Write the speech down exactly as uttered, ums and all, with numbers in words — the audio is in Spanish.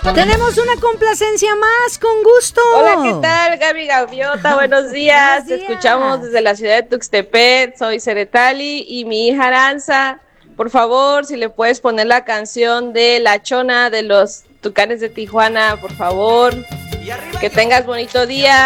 Tenemos una complacencia más, con gusto. Hola, ¿qué tal? Gaby Gaviota, buenos días. Buenos Te días. escuchamos desde la ciudad de Tuxtepec. Soy Ceretali y mi hija Aranza. Por favor, si le puedes poner la canción de La Chona de los Tucanes de Tijuana, por favor. Que tengas bonito día.